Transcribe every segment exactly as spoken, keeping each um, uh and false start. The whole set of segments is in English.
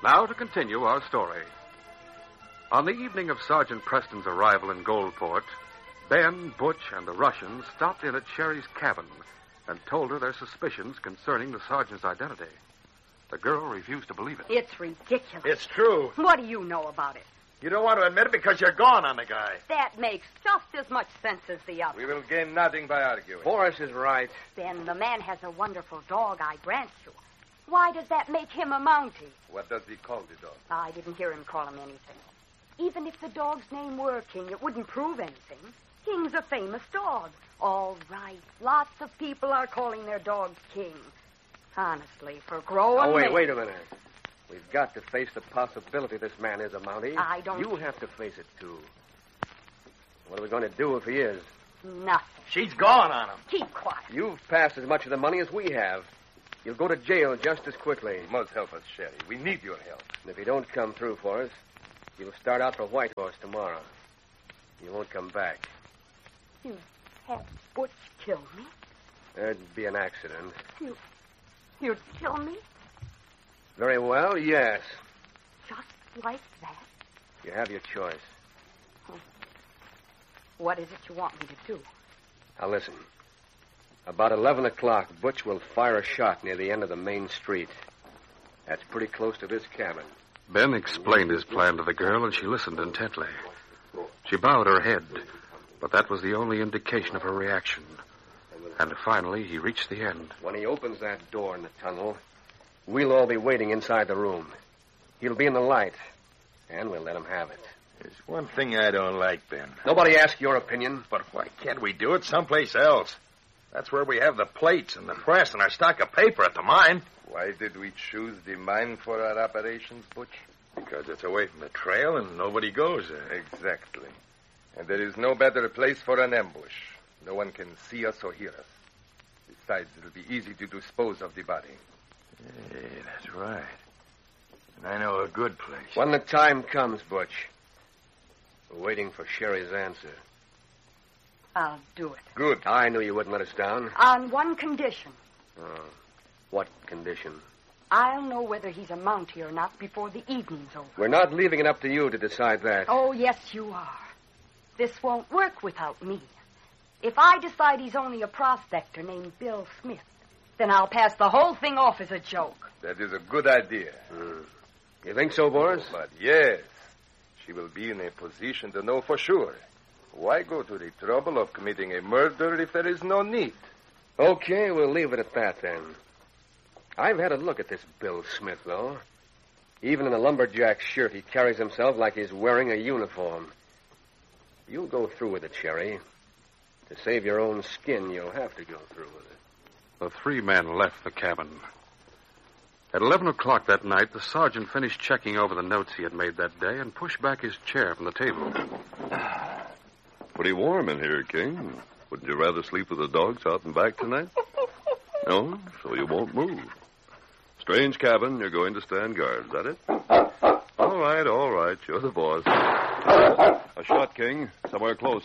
Now to continue our story. On the evening of Sergeant Preston's arrival in Goldport, Ben, Butch, and the Russians stopped in at Sherry's cabin and told her their suspicions concerning the sergeant's identity. The girl refused to believe it. It's ridiculous. It's true. What do you know about it? You don't want to admit it because you're gone on the guy. That makes just as much sense as the other. We will gain nothing by arguing. Boris is right. Ben, the man has a wonderful dog, I grant you. Why does that make him a Mountie? What does he call the dog? I didn't hear him call him anything. Even if the dog's name were King, it wouldn't prove anything. King's a famous dog. All right. Lots of people are calling their dogs King. Honestly, for growing... Oh, wait, men... wait a minute. We've got to face the possibility this man is a Mountie. I don't... You have to face it, too. What are we going to do if he is? Nothing. She's gone on him. Keep quiet. You've passed as much of the money as we have. You'll go to jail just as quickly. You must help us, Sherry. We need your help. And if you don't come through for us, you'll start out for Whitehorse tomorrow. You won't come back. You had Butch kill me? There'd be an accident. You... You'd kill me? Very well, yes. Just like that? You have your choice. What is it you want me to do? Now, listen. About eleven o'clock, Butch will fire a shot near the end of the main street. That's pretty close to this cabin. Ben explained his plan to the girl, and she listened intently. She bowed her head, but that was the only indication of her reaction. And finally, he reached the end. When he opens that door in the tunnel, we'll all be waiting inside the room. He'll be in the light, and we'll let him have it. There's one thing I don't like, Ben. Nobody asked your opinion. But why can't we do it someplace else? That's where we have the plates and the press and our stock of paper at the mine. Why did we choose the mine for our operations, Butch? Because it's away from the trail and nobody goes there. Exactly. And there is no better place for an ambush. No one can see us or hear us. Besides, it'll be easy to dispose of the body. Hey, that's right. And I know a good place. When the time comes, Butch, we're waiting for Sherry's answer. I'll do it. Good. I knew you wouldn't let us down. On one condition. Oh, what condition? I'll know whether he's a Mountie or not before the evening's over. We're not leaving it up to you to decide that. Oh, yes, you are. This won't work without me. If I decide he's only a prospector named Bill Smith, then I'll pass the whole thing off as a joke. That is a good idea. Hmm. You think so, Boris? But yes, she will be in a position to know for sure. Why go to the trouble of committing a murder if there is no need? Okay, we'll leave it at that, then. I've had a look at this Bill Smith, though. Even in a lumberjack shirt, he carries himself like he's wearing a uniform. You'll go through with it, Sherry. To save your own skin, you'll have to go through with it. The three men left the cabin. At eleven o'clock that night, the sergeant finished checking over the notes he had made that day and pushed back his chair from the table. Pretty warm in here, King. Wouldn't you rather sleep with the dogs out and back tonight? No? So you won't move. Strange cabin, you're going to stand guard. Is that it? All right, all right. You're the boss. A shot, King. Somewhere close.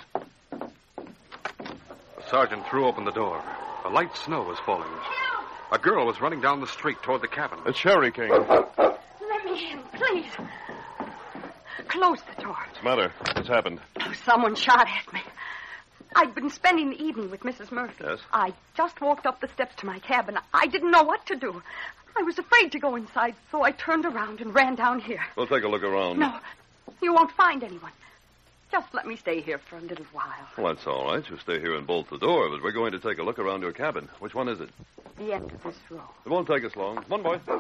The sergeant threw open the door. A light snow was falling. A girl was running down the street toward the cabin. It's Sherry, King. Let me in, please. Close the door. What's the matter? What's happened? Oh, someone shot at me. I'd been spending the evening with Missus Murphy. Yes? I just walked up the steps to my cabin. I didn't know what to do. I was afraid to go inside, so I turned around and ran down here. We'll take a look around. No, you won't find anyone. Just let me stay here for a little while. Well, that's all right. You stay here and bolt the door, but we're going to take a look around your cabin. Which one is it? The end of this row. It won't take us long. Come on, boy.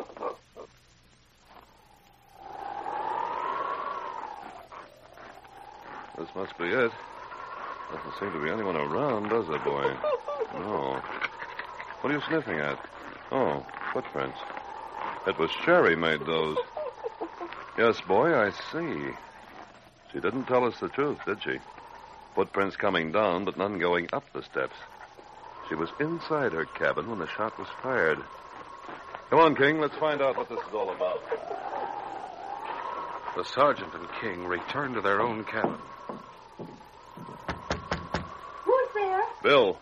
This must be it. Doesn't seem to be anyone around, does there, boy? No. What are you sniffing at? Oh, footprints. It was Sherry made those. Yes, boy, I see. She didn't tell us the truth, did she? Footprints coming down, but none going up the steps. She was inside her cabin when the shot was fired. Come on, King, let's find out what this is all about. The sergeant and King returned to their own cabin. Who's there? Bill.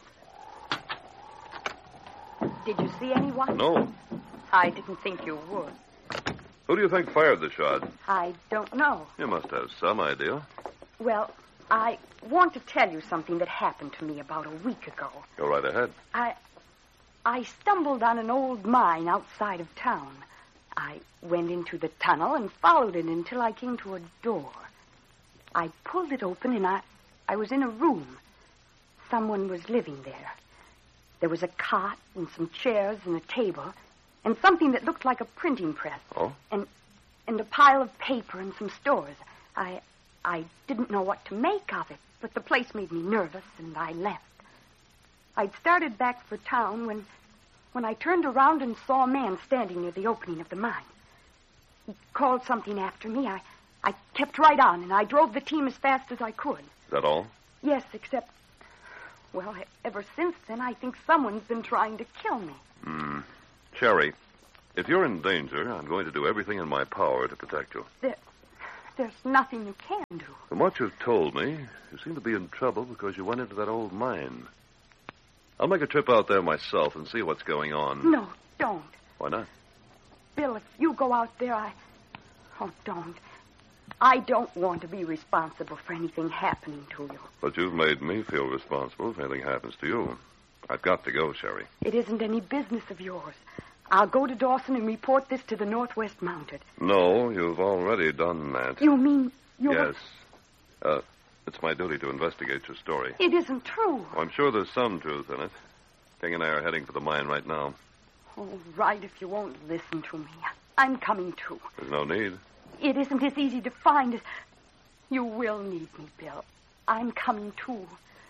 Did you see anyone? No. I didn't think you would. Who do you think fired the shot? I don't know. You must have some idea. Well, I want to tell you something that happened to me about a week ago. Go right ahead. I I stumbled on an old mine outside of town. I went into the tunnel and followed it until I came to a door. I pulled it open and I, I was in a room. Someone was living there. There was a cot and some chairs and a table and something that looked like a printing press. Oh? And and a pile of paper and some stores. I I didn't know what to make of it, but the place made me nervous and I left. I'd started back for town when when I turned around and saw a man standing near the opening of the mine. He called something after me. I, I kept right on, and I drove the team as fast as I could. Is that all? Yes, except, well, ever since then, I think someone's been trying to kill me. Hmm. Cherry, if you're in danger, I'm going to do everything in my power to protect you. There, there's nothing you can do. From what you've told me, you seem to be in trouble because you went into that old mine. I'll make a trip out there myself and see what's going on. No, don't. Why not? Bill, if you go out there, I... Oh, don't. I don't want to be responsible for anything happening to you. But you've made me feel responsible if anything happens to you. I've got to go, Sherry. It isn't any business of yours. I'll go to Dawson and report this to the Northwest Mounted. No, you've already done that. You mean you're... Yes. Uh, it's my duty to investigate your story. It isn't true. Oh, I'm sure there's some truth in it. King and I are heading for the mine right now. Oh, right, if you won't listen to me. I'm coming too. There's no need. It isn't as easy to find as... You will need me, Bill. I'm coming too.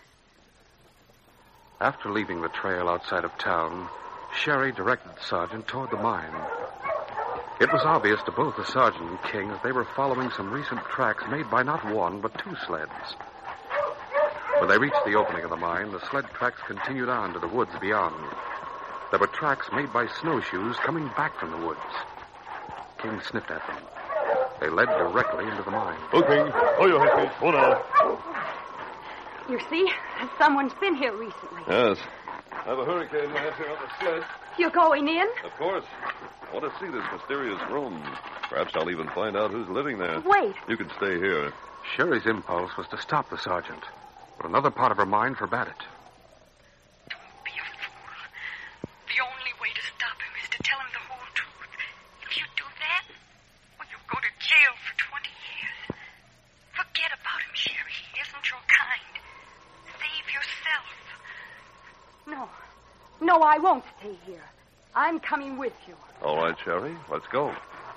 After leaving the trail outside of town, Sherry directed the sergeant toward the mine. It was obvious to both the sergeant and King that they were following some recent tracks made by not one, but two sleds. When they reached the opening of the mine, the sled tracks continued on to the woods beyond. There were tracks made by snowshoes coming back from the woods. King sniffed at them. They led directly into the mine. Oh, King. Oh, you Huskies. Oh, now. You see, someone's been here recently. Yes. I have a hurricane lantern here on the sled. You're going in? Of course. I want to see this mysterious room. Perhaps I'll even find out who's living there. Wait. You can stay here. Sherry's impulse was to stop the sergeant, but another part of her mind forbade it. Don't be a fool. The only way to stop him is to tell him the whole truth. If you do that, well, you'll go to jail for twenty years. Forget about him, Sherry. He isn't your kind. Save yourself. No. No, I won't stay here. I'm coming with you. All right, Sherry. Let's go.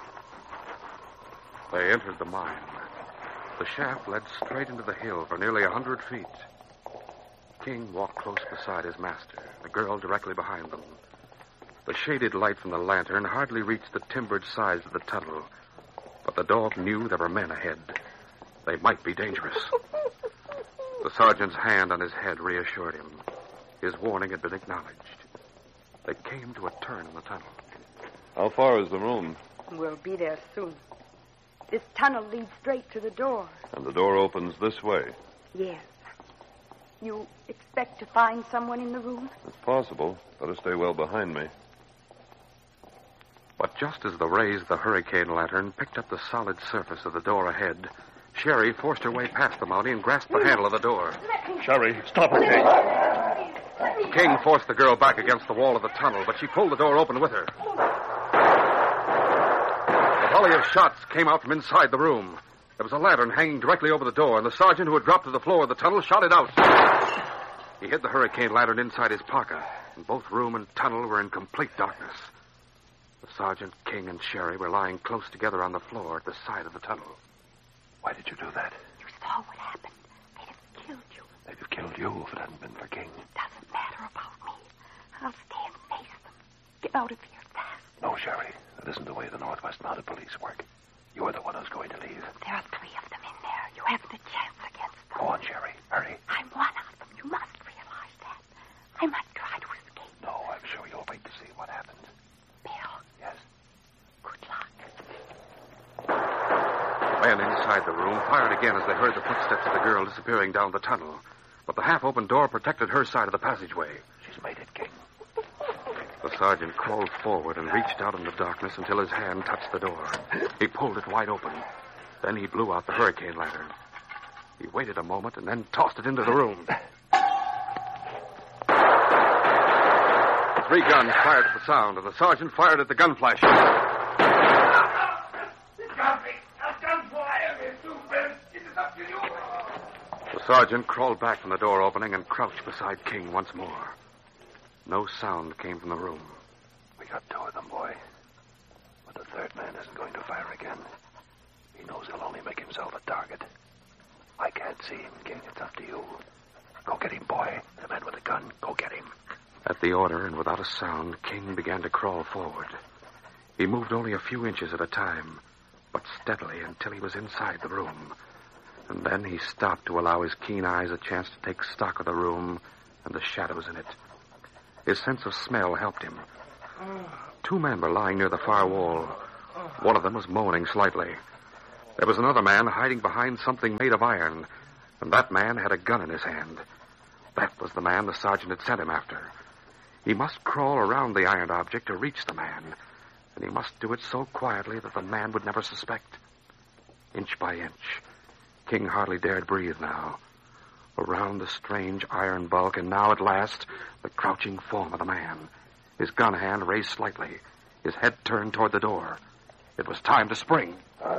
They entered the mine. The shaft led straight into the hill for nearly a hundred feet. King walked close beside his master, the girl directly behind them. The shaded light from the lantern hardly reached the timbered sides of the tunnel, but the dog knew there were men ahead. They might be dangerous. The sergeant's hand on his head reassured him. His warning had been acknowledged. They came to a turn in the tunnel. How far is the room? We'll be there soon. This tunnel leads straight to the door. And the door opens this way. Yes. You expect to find someone in the room? It's possible. Better stay well behind me. But just as the rays of the hurricane lantern picked up the solid surface of the door ahead, Sherry forced her way past the Mountie and grasped the handle of the door. Sherry, stop her, King. King forced the girl back against the wall of the tunnel, but she pulled the door open with her. A volley of shots came out from inside the room. There was a lantern hanging directly over the door, and the sergeant who had dropped to the floor of the tunnel shot it out. He hid the hurricane lantern inside his parka, and both room and tunnel were in complete darkness. The sergeant, King, and Sherry were lying close together on the floor at the side of the tunnel. Why did you do that? You saw what happened. They'd have killed you. They'd have killed you if it hadn't been for King. It doesn't matter about me. I'll stay and face them. Get out of here fast. No, Sherry. That isn't the way the Northwest Mounted Police work. You're the one who's going to leave. There are three of them in there. You haven't a chance against them. Go on, Sherry. Hurry. I'm one of them. You must realize that. I might try to escape. No, I'm sure you'll wait to see what happens. Bill. Yes? Good luck. The men inside the room fired again as they heard the footsteps of the girl disappearing down the tunnel. But the half-open door protected her side of the passageway. She's made it, King. The sergeant crawled forward and reached out in the darkness until his hand touched the door. He pulled it wide open. Then he blew out the hurricane lantern. He waited a moment and then tossed it into the room. Three guns fired at the sound, and the sergeant fired at the gun flash. The sergeant crawled back from the door opening and crouched beside King once more. No sound came from the room. We got two of them, boy. But the third man isn't going to fire again. He knows he'll only make himself a target. I can't see him, King. It's up to you. Go get him, boy. The man with the gun, go get him. At the order, and without a sound, King began to crawl forward. He moved only a few inches at a time, but steadily until he was inside the room. And then he stopped to allow his keen eyes a chance to take stock of the room and the shadows in it. His sense of smell helped him. Two men were lying near the far wall. One of them was moaning slightly. There was another man hiding behind something made of iron, and that man had a gun in his hand. That was the man the sergeant had sent him after. He must crawl around the iron object to reach the man, and he must do it so quietly that the man would never suspect. Inch by inch, King hardly dared breathe now. Around the strange iron bulk, and now at last, the crouching form of the man. His gun hand raised slightly, his head turned toward the door. It was time to spring. Oh,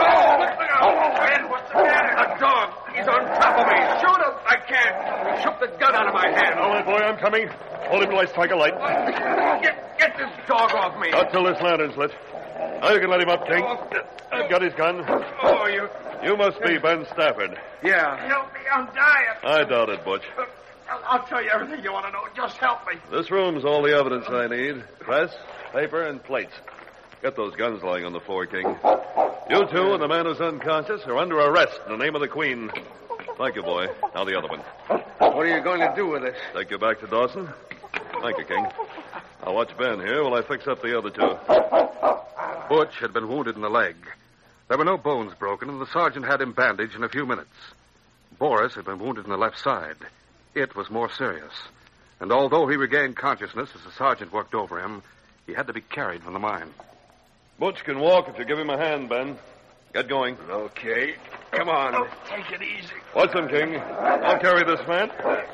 Ben, what's the matter? A dog. He's on top of me. Shoot him. I can't. He shook the gun out of my hand. All right, boy, I'm coming. Hold him till I strike a light. Get, get this dog off me. Not till this lantern's lit. Now you can let him up, King. I've got his gun. Oh, you... You must be Ben Stafford. Yeah. Help me. I'm dying. I doubt it, Butch. I'll, I'll tell you everything you want to know. Just help me. This room's all the evidence I need. Press, paper, and plates. Get those guns lying on the floor, King. You two and the man who's unconscious are under arrest in the name of the Queen. Thank you, boy. Now the other one. What are you going to do with this? Take you back to Dawson. Thank you, King. I'll watch Ben here while I fix up the other two. Butch had been wounded in the leg. There were no bones broken, and the sergeant had him bandaged in a few minutes. Boris had been wounded in the left side. It was more serious. And although he regained consciousness as the sergeant worked over him, he had to be carried from the mine. Butch can walk if you give him a hand, Ben. Get going. Okay. Come on. Oh, take it easy. Watch him, King. I'll carry this man.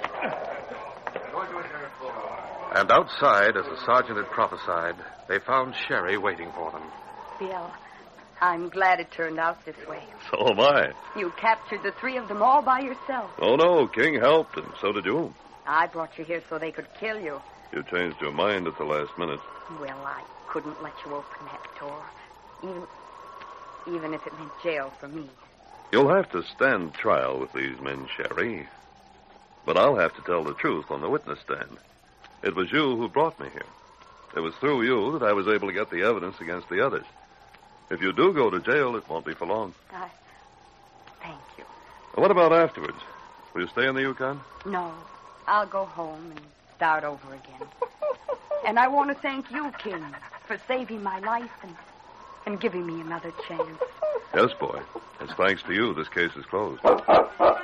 And outside, as the sergeant had prophesied, they found Sherry waiting for them. Bill, I'm glad it turned out this way. So am I. You captured the three of them all by yourself. Oh, no. King helped, and so did you. I brought you here so they could kill you. You changed your mind at the last minute. Well, I couldn't let you open that door, even, even if it meant jail for me. You'll have to stand trial with these men, Sherry. But I'll have to tell the truth on the witness stand. It was you who brought me here. It was through you that I was able to get the evidence against the others. If you do go to jail, it won't be for long. I... Thank you. What about afterwards? Will you stay in the Yukon? No, I'll go home and start over again. And I want to thank you, King, for saving my life and, and giving me another chance. Yes, boy. It's thanks to you this case is closed.